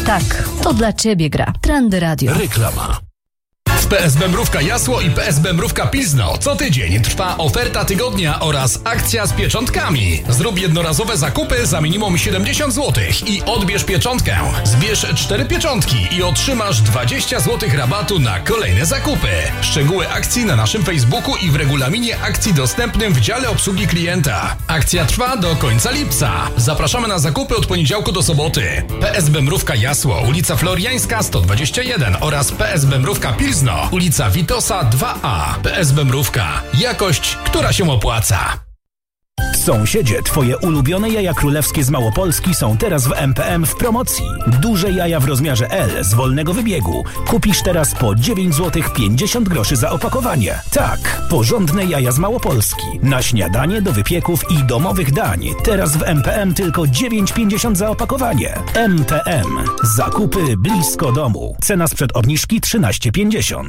Tak, to dla Ciebie gra. Trendy Radio. Reklama. W PSB Mrówka Jasło i PSB Mrówka Pilzno co tydzień trwa oferta tygodnia oraz akcja z pieczątkami. Zrób jednorazowe zakupy za minimum 70 zł i odbierz pieczątkę. Zbierz 4 pieczątki i otrzymasz 20 zł rabatu na kolejne zakupy. Szczegóły akcji na naszym Facebooku i w regulaminie akcji dostępnym w dziale obsługi klienta. Akcja trwa do końca lipca. Zapraszamy na zakupy od poniedziałku do soboty. PSB Mrówka Jasło, ulica Floriańska 121 oraz PSB Mrówka Pilzno, ulica Witosa 2A. PSB Mrówka. Jakość, która się opłaca. Sąsiedzie, twoje ulubione jaja królewskie z Małopolski są teraz w MPM w promocji. Duże jaja w rozmiarze L z wolnego wybiegu. Kupisz teraz po 9 zł 50 groszy za opakowanie. Tak, porządne jaja z Małopolski. Na śniadanie, do wypieków i domowych dań. Teraz w MPM tylko 9,50 za opakowanie. MPM. Zakupy blisko domu. Cena sprzed obniżki 13,50.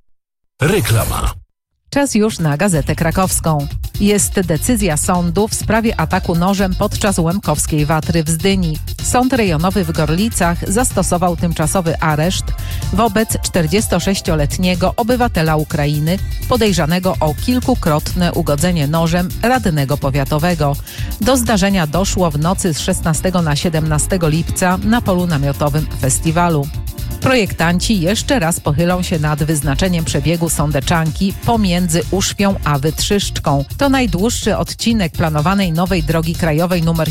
Reklama. Czas już na Gazetę Krakowską. Jest decyzja sądu w sprawie ataku nożem podczas łemkowskiej watry w Zdyni. Sąd rejonowy w Gorlicach zastosował tymczasowy areszt wobec 46-letniego obywatela Ukrainy podejrzanego o kilkukrotne ugodzenie nożem radnego powiatowego. Do zdarzenia doszło w nocy z 16 na 17 lipca na polu namiotowym festiwalu. Projektanci jeszcze raz pochylą się nad wyznaczeniem przebiegu sądeczanki pomiędzy Uszwią a Wytrzyszczką. To najdłuższy odcinek planowanej nowej drogi krajowej nr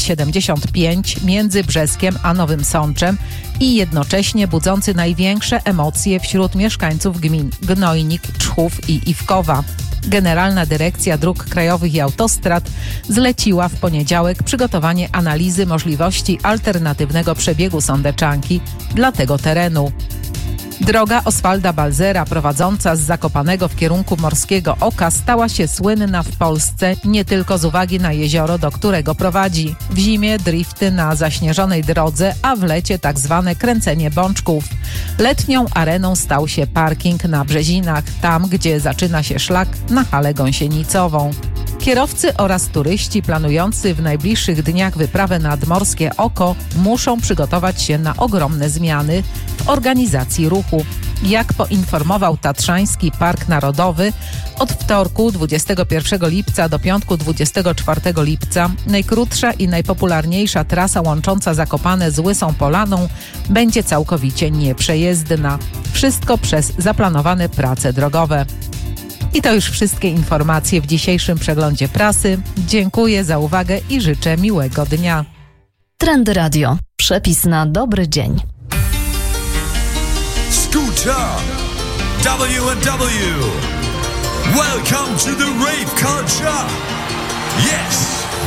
75 między Brzeskiem a Nowym Sączem i jednocześnie budzący największe emocje wśród mieszkańców gmin Gnojnik, Czchów i Iwkowa. Generalna Dyrekcja Dróg Krajowych i Autostrad zleciła w poniedziałek przygotowanie analizy możliwości alternatywnego przebiegu sądeczanki dla tego terenu. Droga Oswalda Balzera prowadząca z Zakopanego w kierunku Morskiego Oka stała się słynna w Polsce nie tylko z uwagi na jezioro, do którego prowadzi. W zimie drifty na zaśnieżonej drodze, a w lecie tak zwane kręcenie bączków. Letnią areną stał się parking na Brzezinach, tam gdzie zaczyna się szlak na halę gąsienicową. Kierowcy oraz turyści planujący w najbliższych dniach wyprawę nad Morskie Oko muszą przygotować się na ogromne zmiany w organizacji ruchu. Jak poinformował Tatrzański Park Narodowy, od wtorku 21 lipca do piątku 24 lipca najkrótsza i najpopularniejsza trasa łącząca Zakopane z Łysą Polaną będzie całkowicie nieprzejezdna. Wszystko przez zaplanowane prace drogowe. I to już wszystkie informacje w dzisiejszym przeglądzie prasy. Dziękuję za uwagę i życzę miłego dnia. Trendy Radio. Przepis na dobry dzień. Scooter W&W. Welcome to the rave culture. Yes.